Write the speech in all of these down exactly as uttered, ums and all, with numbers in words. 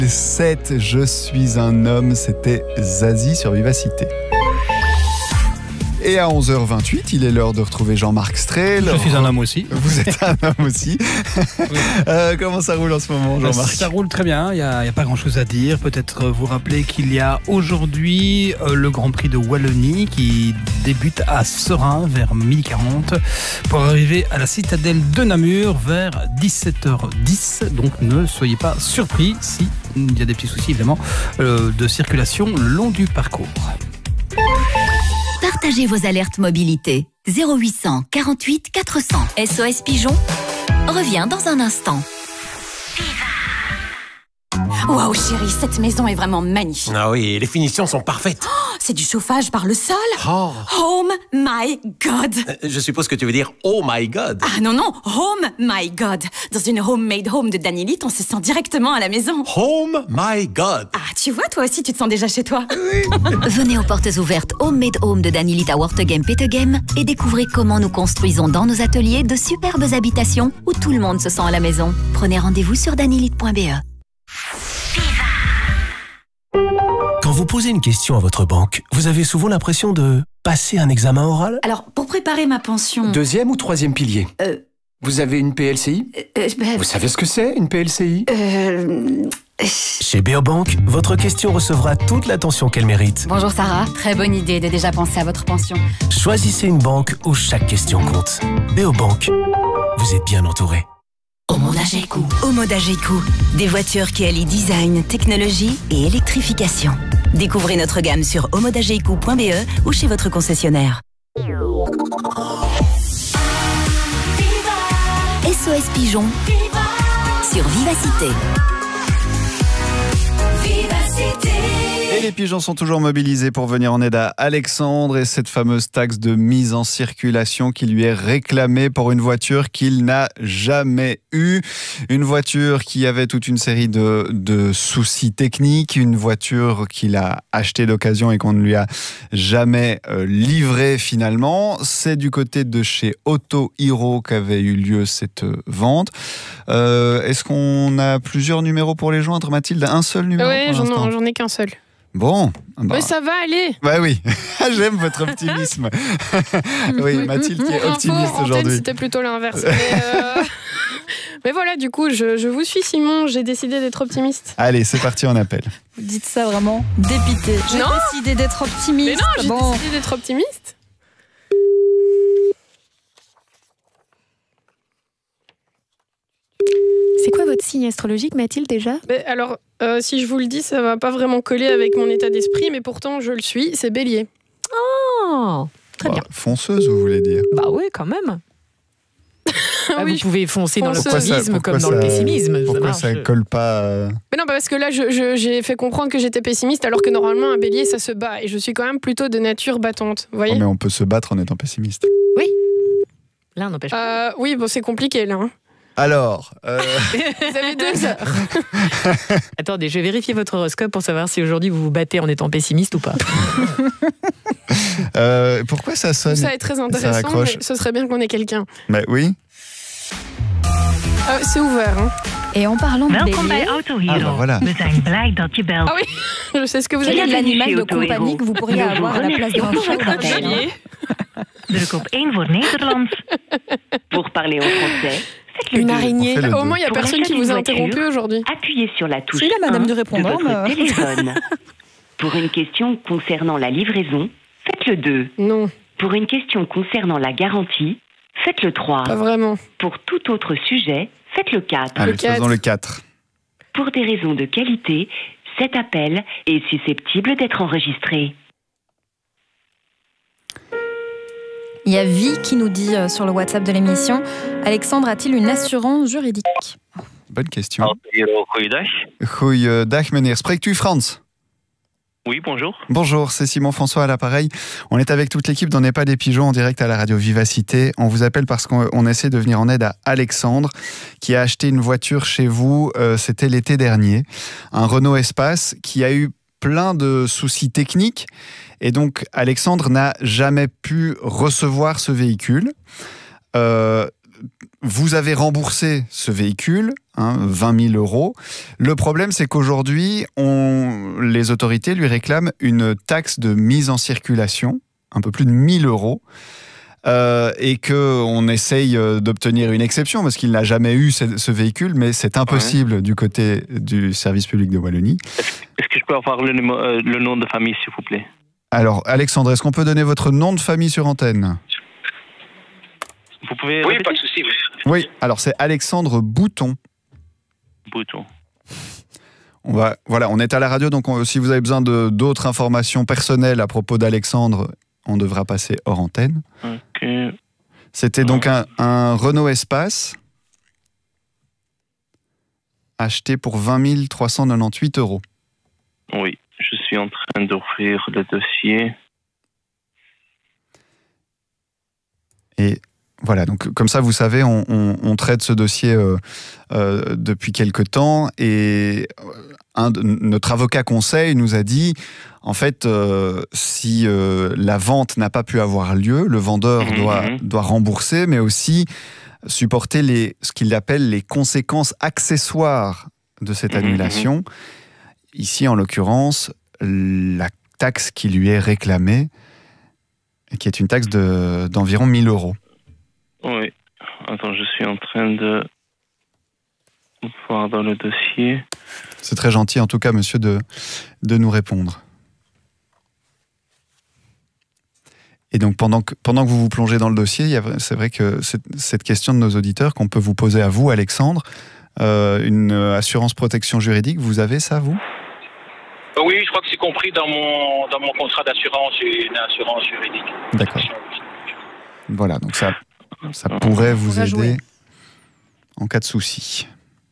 sept, je suis un homme, c'était Zazie sur Vivacité. Et à onze heures vingt-huit, il est l'heure de retrouver Jean-Marc Strel. Je suis un homme aussi. Vous êtes un homme aussi. Oui. euh, comment ça roule en ce moment, Jean-Marc ? Ça roule très bien, il n'y a, a pas grand-chose à dire. Peut-être vous rappeler qu'il y a aujourd'hui euh, le Grand Prix de Wallonie qui débute à Serein vers midi quarante pour arriver à la citadelle de Namur vers dix-sept heures dix. Donc ne soyez pas surpris si il y a des petits soucis évidemment euh, de circulation le long du parcours. Partagez vos alertes mobilité. zéro huit cent quarante-huit quatre cents. S O S Pigeon revient dans un instant. Waouh chérie, cette maison est vraiment magnifique. Ah oui, les finitions sont parfaites. Oh, c'est du chauffage par le sol. Oh. Home my God. Euh, je suppose que tu veux dire oh my God. Ah non, non, home my God. Dans une homemade home de Danilite, on se sent directement à la maison. Home my God. Ah, tu vois, toi aussi, tu te sens déjà chez toi. Venez aux portes ouvertes Homemade Home de Danilite à Wortegem-Petegem et découvrez comment nous construisons dans nos ateliers de superbes habitations où tout le monde se sent à la maison. Prenez rendez-vous sur danilite point b e. Quand vous posez une question à votre banque, vous avez souvent l'impression de passer un examen oral ? Alors, pour préparer ma pension... Deuxième ou troisième pilier ? Euh... Vous avez une P L C I ? euh, ben... Vous savez ce que c'est, une P L C I ? Euh... Chez Beobank, votre question recevra toute l'attention qu'elle mérite. Bonjour Sarah, très bonne idée de déjà penser à votre pension. Choisissez une banque où chaque question compte. Beobank, vous êtes bien entouré. Omodageku. Omodageku. Des voitures qui allient design, technologie et électrification. Découvrez notre gamme sur omodageku point b e ou chez votre concessionnaire. S O S Pigeon sur Vivacité. Et les pigeons sont toujours mobilisés pour venir en aide à Alexandre et cette fameuse taxe de mise en circulation qui lui est réclamée pour une voiture qu'il n'a jamais eue. Une voiture qui avait toute une série de, de soucis techniques, une voiture qu'il a achetée d'occasion et qu'on ne lui a jamais euh, livrée finalement. C'est du côté de chez Auto Hero qu'avait eu lieu cette vente. Euh, est-ce qu'on a plusieurs numéros pour les joindre, Mathilde ? Un seul numéro Oui, pour j'en, l'instant. j'en ai qu'un seul. Bon. Bah. Mais ça va aller. Bah oui, j'aime votre optimisme. Oui, Mathilde qui est optimiste Info, aujourd'hui. C'était plutôt l'inverse. Mais, euh... Mais voilà, du coup, je, je vous suis Simon, j'ai décidé d'être optimiste. Allez, c'est parti, on appelle. Vous dites ça vraiment dépité. J'ai non. décidé d'être optimiste. Mais non, j'ai bon. décidé d'être optimiste. C'est quoi votre signe astrologique, Mathilde, déjà ? Mais alors, euh, si je vous le dis, ça va pas vraiment coller avec mon état d'esprit, mais pourtant, je le suis, c'est Bélier. Oh, très bah, bien. Fonceuse, vous voulez dire ? Bah oui, quand même. Bah, oui, vous pouvez foncer dans l'optimisme comme dans ça, le pessimisme. Pourquoi ça, ça colle pas euh... Mais non, bah parce que là, je, je, j'ai fait comprendre que j'étais pessimiste, alors que normalement, un Bélier, ça se bat. Et je suis quand même plutôt de nature battante, vous voyez ? Oh, mais on peut se battre en étant pessimiste. Oui. L'un n'empêche pas. Euh, oui, bon, c'est compliqué, là. Hein. Alors, euh... vous avez deux heures. Attendez, je vais vérifier votre horoscope pour savoir si aujourd'hui vous vous battez en étant pessimiste ou pas. euh, pourquoi ça sonne ? Ça est très intéressant, mais ce serait bien qu'on ait quelqu'un. Bah oui. Euh, c'est ouvert. Hein. Et en parlant de Welkom Bélier... bij Auto Hero. Ah, bah voilà. We zijn blij dat je belt. Ah oui, je sais ce que vous Quel allez est dire. l'animal de compagnie que vous pourriez avoir à la place d'un chat ou d'un chien ? Druk op één voor Nederlands. Pour parler en français. Une araignée. Au moins, il n'y a personne qui vous a interrompu aujourd'hui. Appuyez sur la touche C'est la madame un du répondant. de votre téléphone. Pour une question concernant la livraison, faites le deux. Non. Pour une question concernant la garantie, faites le trois. Pas vraiment. Pour tout autre sujet, faites le quatre. Allez, le quatre. faisons le quatre. Pour des raisons de qualité, cet appel est susceptible d'être enregistré. Il y a Vi qui nous dit euh, sur le WhatsApp de l'émission, Alexandre a-t-il une assurance juridique ? Bonne question. Goeiedag. Goeiedag meneer. Spreekt u Frans ? Oui, bonjour. Bonjour, c'est Simon François à l'appareil. On est avec toute l'équipe d'On n'est pas des pigeons en direct à la radio Vivacité. On vous appelle parce qu'on on essaie de venir en aide à Alexandre qui a acheté une voiture chez vous, euh, c'était l'été dernier. Un Renault Espace qui a eu plein de soucis techniques et donc Alexandre n'a jamais pu recevoir ce véhicule. Euh, vous avez remboursé ce véhicule, hein, vingt mille euros. Le problème, c'est qu'aujourd'hui, on, les autorités lui réclament une taxe de mise en circulation, un peu plus de mille euros. Euh, et qu'on essaye d'obtenir une exception parce qu'il n'a jamais eu ce, ce véhicule, mais c'est impossible ouais. du côté du service public de Wallonie. Est-ce que je peux avoir le, numéro, euh, le nom de famille, s'il vous plaît? Alors, Alexandre, est-ce qu'on peut donner votre nom de famille sur antenne? Vous pouvez... Oui, pas de souci. Oui. oui, alors c'est Alexandre Bouton. Bouton. On va, voilà, on est à la radio, donc on, si vous avez besoin de, d'autres informations personnelles à propos d'Alexandre, on devra passer hors antenne. Ok. C'était donc un, un Renault Espace acheté pour vingt mille trois cent quatre-vingt-dix-huit euros. Oui, je suis en train d'ouvrir le dossier. Et voilà, donc comme ça, vous savez, on, on, on traite ce dossier euh, euh, depuis quelque temps et un de, notre avocat conseil nous a dit, en fait, euh, si euh, la vente n'a pas pu avoir lieu, le vendeur mmh, doit, mmh. doit rembourser, mais aussi supporter les, ce qu'il appelle les conséquences accessoires de cette mmh, annulation. Mmh. Ici, en l'occurrence, la taxe qui lui est réclamée, qui est une taxe de, d'environ mille euros. Oui. Attends, je suis en train de voir dans le dossier. C'est très gentil, en tout cas, monsieur, de, de nous répondre. Et donc, pendant que, pendant que vous vous plongez dans le dossier, il y a, c'est vrai que cette, cette question de nos auditeurs qu'on peut vous poser à vous, Alexandre, euh, une assurance protection juridique, vous avez ça, vous? Oui, je crois que c'est compris dans mon, dans mon contrat d'assurance, une assurance juridique. D'accord. Voilà, donc ça, ça pourrait vous aider jouer. En cas de souci.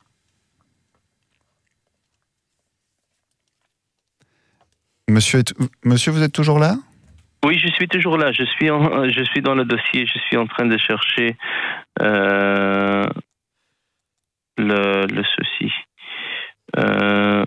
Monsieur, est, monsieur, vous êtes toujours là? Oui, je suis toujours là. Je suis, en, je suis dans le dossier. Je suis en train de chercher euh, le, le souci. Euh,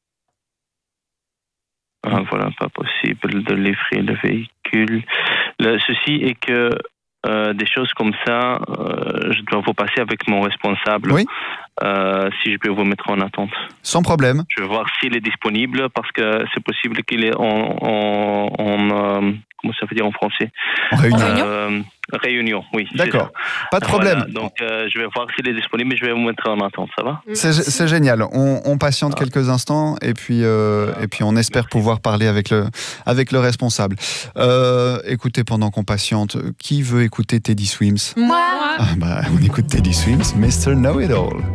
ah, voilà, pas possible de livrer le véhicule. Le souci est que euh, des choses comme ça, euh, je dois vous passer avec mon responsable. Oui. Euh, si je peux vous mettre en attente. Sans problème. Je vais voir s'il est disponible parce que c'est possible qu'il est en, en, en euh, comment ça veut dire en français? En réunion. Euh, réunion, oui. D'accord. Pas de problème. Voilà, donc euh, je vais voir s'il est disponible et je vais vous mettre en attente, ça va? C'est, c'est génial. On, on patiente ah. quelques instants et puis, euh, et puis on espère pouvoir parler avec le, avec le responsable. Euh, écoutez, pendant qu'on patiente, qui veut écouter Teddy Swims? Moi. Ah bah, on écoute Teddy Swims, mister Know It All.